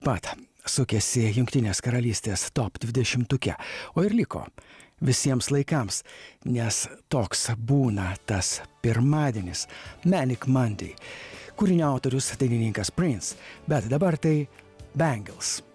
pat sukėsi Jungtinės karalystės top 20-tuke, o ir liko visiems laikams, nes toks būna tas pirmadienis, Manic Monday. Kūrinio autorius dainininkas Prince, bet dabar tai Bangles.